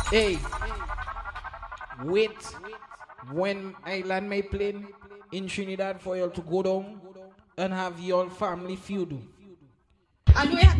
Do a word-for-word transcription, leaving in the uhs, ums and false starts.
Hey, wait. When I land my plane in Trinidad for y'all to go down and have your family feud. And we